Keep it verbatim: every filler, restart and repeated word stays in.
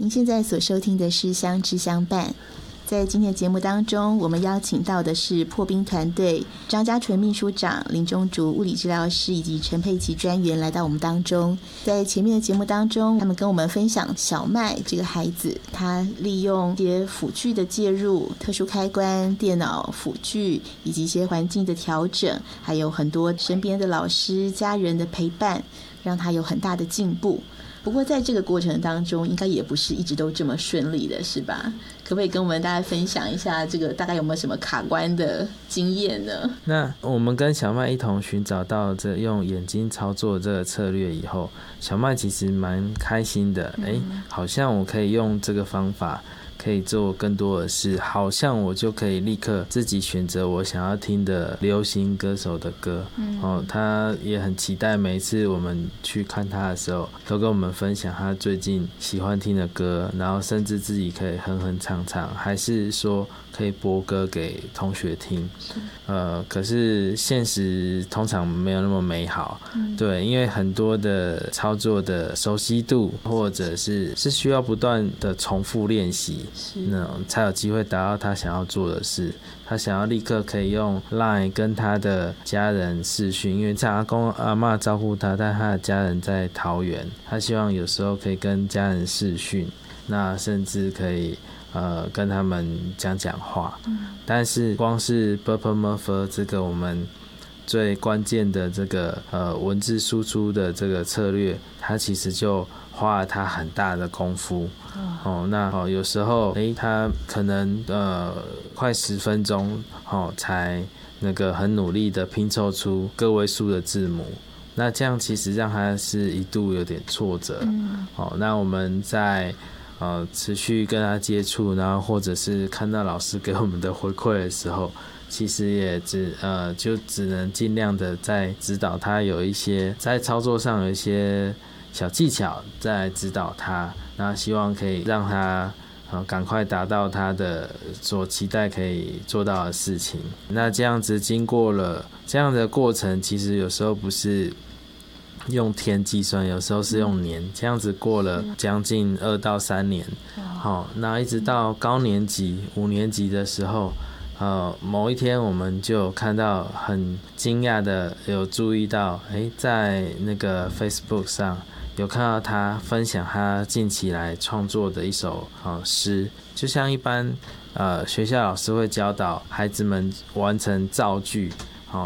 您现在所收听的是相知相伴。在今天的节目当中，我们邀请到的是破冰团队张家纯秘书长、林中竹物理治疗师以及陈佩琪专员来到我们当中。在前面的节目当中，他们跟我们分享小麦这个孩子，他利用一些辅具的介入、特殊开关、电脑辅具以及一些环境的调整，还有很多身边的老师、家人的陪伴，让他有很大的进步。不过在这个过程当中应该也不是一直都这么顺利的，是吧？可不可以跟我们大家分享一下这个大概有没有什么卡关的经验呢？ 那我们跟小麦一同寻找到这用眼睛操作这个策略以后，小麦其实蛮开心的，哎、嗯，好像我可以用这个方法可以做更多的事，好像我就可以立刻自己选择我想要听的流行歌手的歌、嗯哦、他也很期待每一次我们去看他的时候都跟我们分享他最近喜欢听的歌，然后甚至自己可以哼哼唱唱，还是说可以播歌给同学听。呃，可是现实通常没有那么美好、嗯、对，因为很多的操作的熟悉度或者是是需要不断的重复练习，那种才有机会达到他想要做的事。他想要立刻可以用 Line 跟他的家人视讯，因为在阿公阿嬷照顾他，但他的家人在桃园，他希望有时候可以跟家人视讯，那甚至可以呃跟他们讲讲话、嗯、但是光是 Purple Murphy 这个我们最关键的这个呃文字输出的这个策略，它其实就花了他很大的功夫、哦、那、哦、有时候诶他可能呃快十分钟、哦、才那个很努力的拼凑出个位数的字母，那这样其实让他是一度有点挫折、嗯哦、那我们在呃持续跟他接触，然后或者是看到老师给我们的回馈的时候，其实也只呃就只能尽量的在指导他，有一些在操作上有一些小技巧在指导他，那希望可以让他呃赶快达到他的所期待可以做到的事情。那这样子经过了这样的过程，其实有时候不是用天计算，有时候是用年，这样子过了将近二到三年。好、哦，那一直到高年级五年级的时候，呃，某一天我们就看到很惊讶的有注意到，诶，在那个 Facebook 上有看到他分享他近期来创作的一首呃诗，就像一般呃学校老师会教导孩子们完成造句，